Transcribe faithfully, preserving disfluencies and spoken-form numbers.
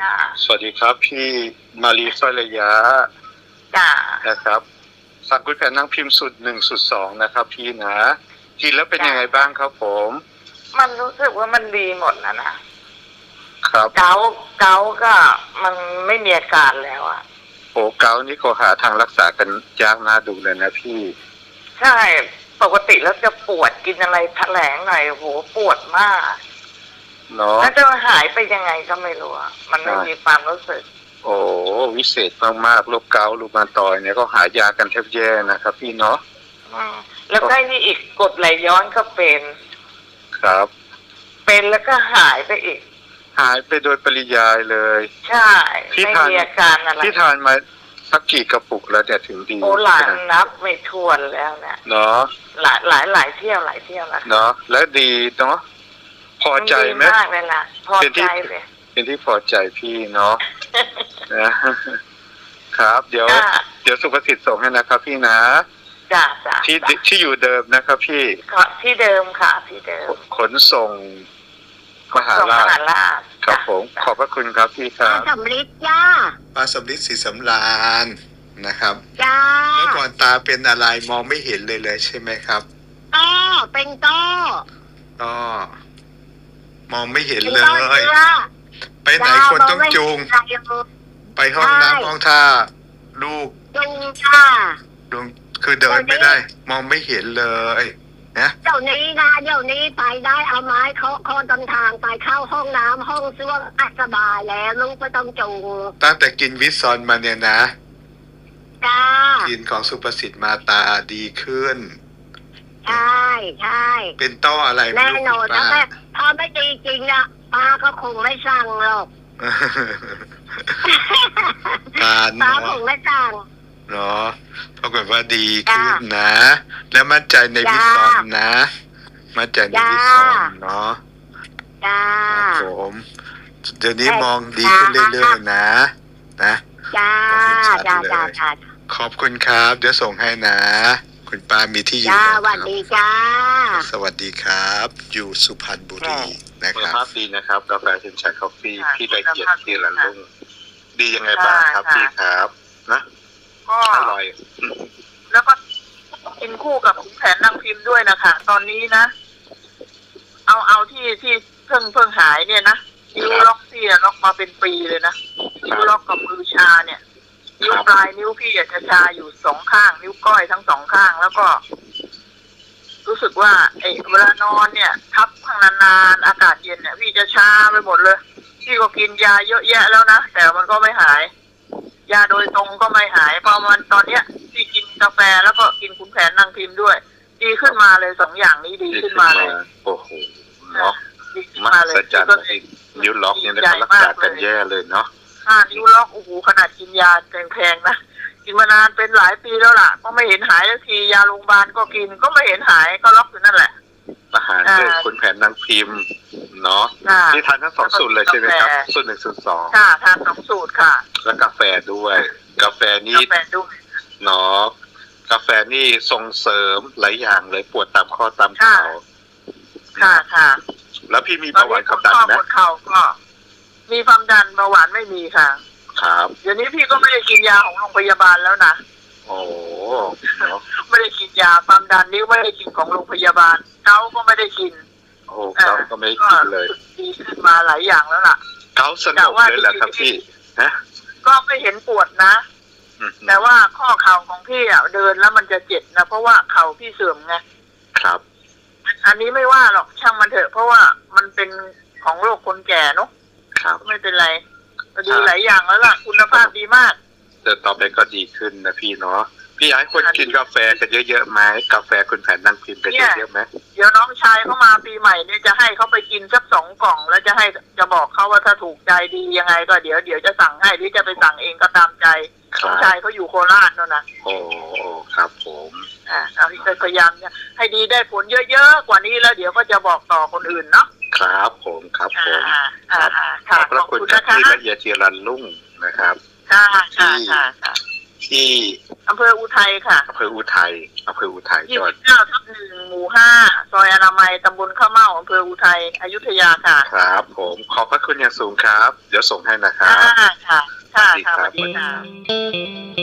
จ้าสวัสดีครับพี่มารีสร้อยระยะจ้านะครับสั่งคุณแผนนั่งพิมพ์สุดหนึ่งสุดสองนะครับพี่นะกินแล้วเป็นยังไงบ้างครับผมมันรู้สึกว่ามันดีหมดนะนะครับเกาเกาก็มันไม่มีอาการแล้วอ่ะโอ้เกานี่ก็หาทางรักษากันยากน่าดูเลยนะพี่ใช่ปกติแล้วจะปวดกินอะไรแถลงหน่อยโหปวดมากเนาะแล้วจะหายไปยังไงก็ไม่รู้อ่ะมันไม่มีความรู้สึกโอ้วิเศษมากๆโรคเกาต์รูมาตอยเนี่ยก็หายากันแทบแย่นะครับพี่เนาะแล้วก็นี่อีกกดไหลย้อนก็เป็นครับเป็นแล้วก็หายไปอีกหายไปโดยปริยายเลยใช่ไม่มีอาการอะไรที่ทานมาสักกี่กระปุกแล้วแต่ถึงดีโอ้หลายนับไม่ถ้วนแล้วนะเนาะหลายหลายหลายเที่ยวหลายเที่ยวแล้วเนาะแล้วดีเนาะพอใจไหมมากเลยล่ะพอใจเลยเป็นที่พอใจพี่เนาะนะครับเดี๋ยวเดี๋ยวสุภสิทธิ์ส่งให้นะครับพี่นะจ้าจ้าที่ที่อยู่เดิมนะครับพี่ที่เดิมค่ะที่เดิมขนส่งมหาราชครับผมขอบพระคุณครับพี่ครับป้าสำลิดจ้าป้าสำลิดศรีสำราญนะครับจ้าเมื่อก่อนตาเป็นอะไรมองไม่เห็นเลยเลยใช่ไหมครับต้อเป็นต้อต้อมองไม่เห็นเลยไปไหนคนต้องจูงไปห้องน้ำห้องท่าลูกจูงค่ะจูงคือเดินไม่ได้มองไม่เห็นเลยนะเดี๋ยวนี้นะเดี๋ยวนี้ไปได้เอาไม้เคาะคอต้นทางไปเข้าห้องน้ำห้องส้วมอัสบายแล้วลูกไม่ต้องจูงตั้งแต่กินวิซอนมาเนี่ยนะจ้ากินของสุภสิทธิ์มาตาดีขึ้นใช่ใช่เป็นต้ออะไรแน่นอนถ้าไม่ถ้าไม่ดีจริงนะป้าก็คงไม่สั่งหรอกป้าคงไม่สั่งเนาะปรากฏว่าดีขึ้นนะแล้วมั่นใจในวิซอนนะมั่นใจในวิซอนเนาะจ้าผมเดี๋ยวนี้มองดีขึ้นเรื่อยๆนะนะจ้าจ้าจ้าจ้าขอบคุณครับเดี๋ยวส่งให้นะคุณป้ามีที่อยู่จ้าสวัสดีจ้าสวัสดีครับอยู่สุพรรณบุรีนะครับภาพดีนะครับกาแฟเซนชัยคอฟฟี่ที่ละเอียดที่ละลุ่งดียังไงบ้างครับพี่ครับนะก็อร่อยแล้วก็กินคู่กับขุนแผนนางพิมพ์ด้วยนะคะตอนนี้นะเอาเอาที่ที่เพิ่งเพิ่งหายเนี่ยนะนิ้วล็อกที่ล็อกมาเป็นปีเลยนะนิ้วล็อกกับมือชาเนี่ยนิ้วปลายนิ้วพี่จะชาอยู่สองข้างนิ้วก้อยทั้งสองข้างแล้วก็รู้สึกว่าไอ้เวลานอนเนี่ยทับข้างนานๆอากาศเย็นเนี่ยพี่จะชาไปหมดเลยพี่ก็กินยาเยอะแยะแล้วนะแต่มันก็ไม่หายยาโดยตรงก็ไม่หายพอมันตอนเนี้ยพี่กินกาแฟแล้วก็กินขุนแผนนางพิมพ์ด้วยดีขึ้นมาเลยสองอย่างนี้ดีขึ้นมาเลยโอ้โหเนาะดีขึ้นมาเลยนิ้วล็อกเนี่ยรักษากันแย่เลยเนาะอ่านิ้วล็อกโอ้โหขนาดกินยาแพงๆนะกินมานานเป็นหลายปีแล้วล่ะก็ไม่เห็นหายสักทียาโรงพยาบาลก็กินก็ไม่เห็นหายก็ล็อกอยู่นั่นแหละอาหารด้วยคุณแผนนางพิมพ์เนาะที่ทานทั้งสองสูตรเลยใช่ไหมครับสูตรหนึ่งสูตรสองค่ะทานสองสูตรค่ะแล้วกาแฟด้วยกาแฟนี่เนาะกาแฟนี่ส่งเสริมหลายอย่างเลยปวดตามข้อตามเข่าค่ะค่ะแล้วพี่มีเบาหวานความดันไหมปวดเข่าก็มีความดันเบาหวานไม่มีค่ะครับเดี๋ยวนี้พี่ก็ไม่ได้กินยาของโรงพยาบาลแล้วนะโอ้ไม่ได้กินยาความดันนิ้วไม่ได้กินของโรงพยาบาลเกาก็ไม่ได้กินโอ้เกาก็ไม่ได้กินเลยดีขึ้นมาหลายอย่างแล้วล่ะเกาสนุกเลยแหละครับพี่นะก็ไม่เห็นปวดนะแต่ว่าข้อเข่าของพี่อ่ะเดินแล้วมันจะเจ็บนะเพราะว่าเข่าพี่เสื่อมไงครับอันนี้ไม่ว่าหรอกช่างมันเถอะเพราะว่ามันเป็นของโรคคนแก่เนาะครับไม่เป็นไรดีหลายอย่างแล้วล่ะคุณภาพดีมากแต่ต่อไปก็ดีขึ้นนะพี่เนาะพี่อยากให้คนกินกาแฟกันเยอะๆไหมกาแฟคุณแผนนางพิมพ์กันเยอะๆไหมเดี๋ยวน้องชายเขามาปีใหม่เนี่ยจะให้เขาไปกินสักสองกล่องแล้วจะให้จะบอกเขาว่าถ้าถูกใจดียังไงก็เดี๋ยวเดี๋ยวจะสั่งให้หรือจะไปสั่งเองก็ตามใจน้องชายเขาอยู่โคราชนั่นนะโอ้ครับผมอ่าเอาที่พยายามให้ดีได้ผลเยอะๆกว่านี้แล้วเดี๋ยวก็จะบอกต่อคนอื่นเนาะครับผมครับผมขอบพระคุณที่ละเอียดเจริญรุ่งนะครับค่ะค่ะค่ะที่อำเภออุทัยค่ะอำเภออุทัยอำเภออุทัยจังหวัดเก้าทับหนึ่งหมู่ห้าซซอยอนามัยตำบลข้าวเม่าอำเภออุทัยอยุธยาค่ะครับผมขอบพระคุณอย่างสูงครับเดี๋ยวส่งให้นะครับค่ะค่ะค่ะสวัสดีค่ะ